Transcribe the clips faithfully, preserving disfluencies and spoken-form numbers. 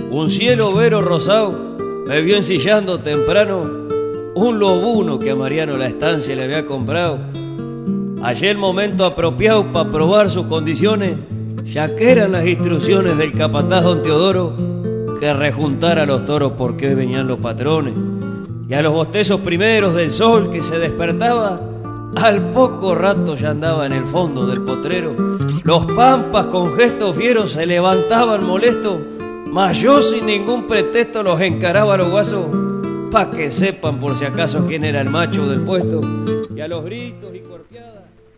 Un cielo vero rosado me vio ensillando temprano un lobuno que a Mariano la estancia le había comprado. Hallé el momento apropiado para probar sus condiciones, ya que eran las instrucciones del capataz don Teodoro que rejuntara a los toros porque hoy venían los patrones. Y a los bostezos primeros del sol que se despertaba, al poco rato ya andaba en el fondo del potrero. Los pampas con gestos fieros se levantaban molestos, mas yo sin ningún pretexto los encaraba a los guasos, pa' que sepan por si acaso quién era el macho del puesto. Y a los gritos y cuerpeadas...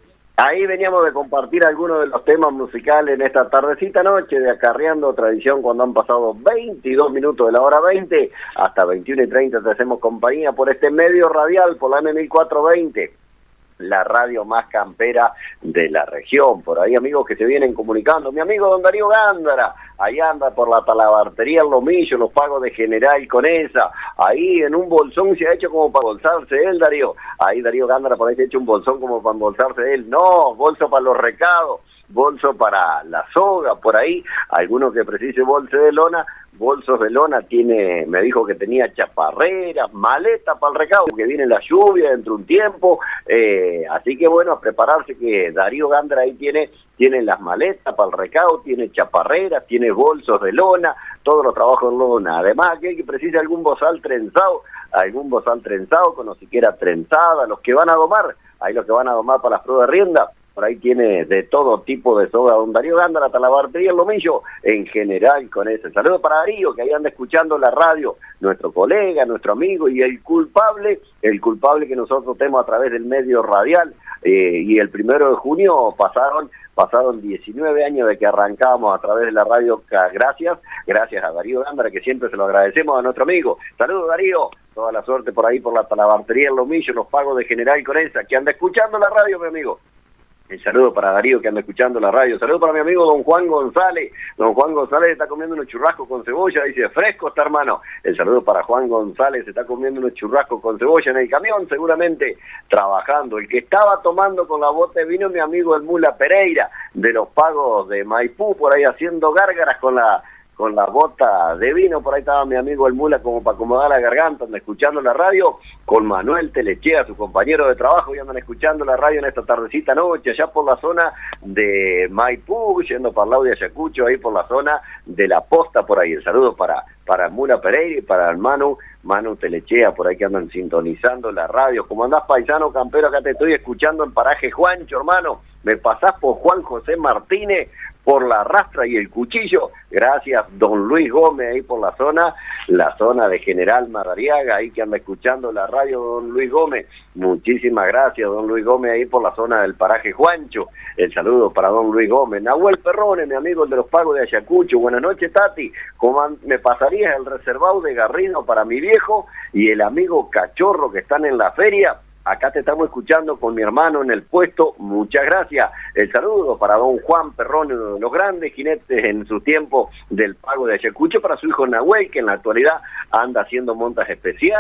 Ahí veníamos de compartir algunos de los temas musicales en esta tardecita noche de Acarreando Tradición, cuando han pasado veintidós minutos de la hora veinte, hasta veintiuna y treinta te hacemos compañía por este medio radial, por la M mil cuatrocientos veinte. La radio más campera de la región. Por ahí amigos que se vienen comunicando. Mi amigo don Darío Gándara, ahí anda por la talabartería El Lomillo, los pagos de General Conesa. Ahí en un bolsón se ha hecho como para embolsarse él, Darío. Ahí Darío Gándara por ahí se ha hecho un bolsón como para embolsarse él. No, bolso para los recados, bolso para la soga, por ahí. Alguno que precise bolso de lona, bolsos de lona, tiene, me dijo que tenía chaparreras, maleta para el recado, que viene la lluvia dentro de un tiempo, eh, así que bueno, a prepararse que Darío Gándara ahí tiene, tiene las maletas para el recado, tiene chaparreras, tiene bolsos de lona, todos los trabajos de lona. Además, aquel que precise algún bozal trenzado, algún bozal trenzado, con o siquiera trenzada, los que van a domar, ahí los que van a domar para las pruebas de rienda, por ahí tiene de todo tipo de soga don Darío Gándara, talabartería El Lomillo, en General Conesa. Saludos para Darío, que ahí anda escuchando la radio, nuestro colega, nuestro amigo, y el culpable, el culpable que nosotros tenemos a través del medio radial, eh, y el primero de junio pasaron, pasaron diecinueve años de que arrancábamos a través de la radio, gracias, gracias a Darío Gándara, que siempre se lo agradecemos a nuestro amigo. Saludos Darío, toda la suerte por ahí por la talabartería El Lomillo, los pagos de General Conesa, que anda escuchando la radio, mi amigo. El saludo para Darío que anda escuchando la radio. Saludo para mi amigo don Juan González. Don Juan González está comiendo unos churrascos con cebolla. Dice, fresco está hermano. El saludo para Juan González. Está comiendo unos churrascos con cebolla en el camión, seguramente trabajando. El que estaba tomando con la bota de vino, mi amigo el Mula Pereira, de los pagos de Maipú, por ahí haciendo gárgaras con la... con la bota de vino. Por ahí estaba mi amigo el Mula como para acomodar la garganta, anda escuchando la radio con Manuel Telechea, su compañero de trabajo, y andan escuchando la radio en esta tardecita noche, allá por la zona de Maipú, yendo para el lado de Ayacucho, ahí por la zona de La Posta, por ahí. El saludo para, para el Mula Pereira y para el Manu, Manu Telechea, por ahí que andan sintonizando la radio. ¿Cómo andás, paisano campero? Acá te estoy escuchando en Paraje Juancho, hermano. Me pasás por Juan José Martínez, por la rastra y el cuchillo. Gracias, don Luis Gómez, ahí por la zona, la zona de General Madariaga, ahí que anda escuchando la radio, don Luis Gómez. Muchísimas gracias, don Luis Gómez, ahí por la zona del Paraje Juancho. El saludo para don Luis Gómez. Nahuel Perrone, mi amigo el de los pagos de Ayacucho. Buenas noches, Tati. ¿Cómo me pasarías el reservado de Garrido para mi viejo y el amigo Cachorro que están en la feria? Acá te estamos escuchando con mi hermano en el puesto, muchas gracias. El saludo para don Juan Perrone, uno de los grandes jinetes en su tiempo del pago de Ayacucho, para su hijo Nahuel, que en la actualidad anda haciendo montas especiales.